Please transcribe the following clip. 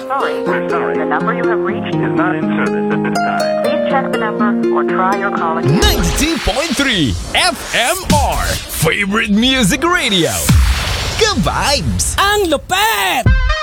We're sorry. The number you have reached is not in service at this time. Please check the number or try your call again. 92.3 FMR Favorite Music Radio. Ka-vibes! Ang lupet!